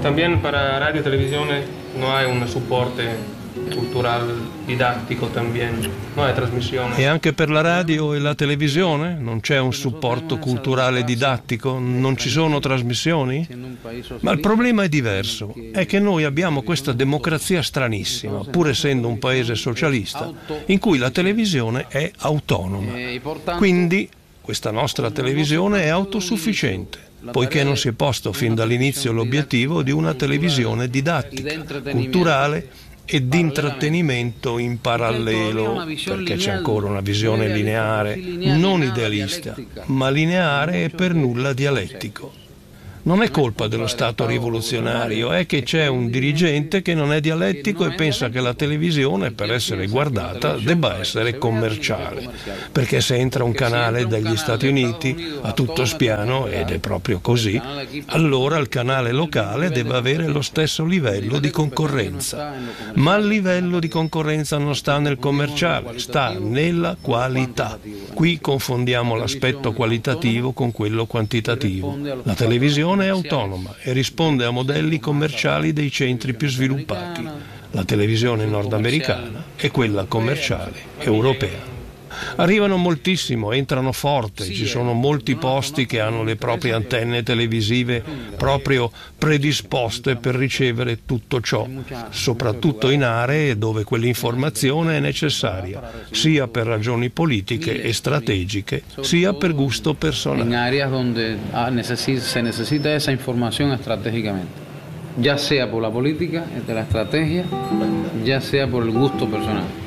También para radio y televisión no hay un soporte culturale, didattico también, no è trasmissione. E anche per la radio e la televisione non c'è un supporto culturale didattico, non ci sono trasmissioni? Ma il problema è diverso, è che noi abbiamo questa democrazia stranissima, pur essendo un paese socialista, in cui la televisione è autonoma. Quindi questa nostra televisione è autosufficiente, poiché non si è posto fin dall'inizio l'obiettivo di una televisione didattica, culturale e di intrattenimento in parallelo, perché c'è ancora una visione lineare, non idealista, ma lineare e per nulla dialettico. Non è colpa dello Stato rivoluzionario, è che c'è un dirigente che non è dialettico e pensa che la televisione, per essere guardata, debba essere commerciale, perché se entra un canale dagli Stati Uniti a tutto spiano, ed è proprio così, allora il canale locale deve avere lo stesso livello di concorrenza. Ma il livello di concorrenza non sta nel commerciale, sta nella qualità. Qui confondiamo l'aspetto qualitativo con quello quantitativo. La televisione è autonoma e risponde a modelli commerciali dei centri più sviluppati. La televisione nordamericana è quella commerciale europea. Arrivano moltissimo, entrano forte, ci sono molti posti che hanno le proprie antenne televisive proprio predisposte per ricevere tutto ciò, soprattutto in aree dove quell'informazione è necessaria, sia per ragioni politiche e strategiche, sia per gusto personale. In aree dove se necesita esa información estratégicamente, ya sea por la política, de la estrategia, ya sea por el gusto personal.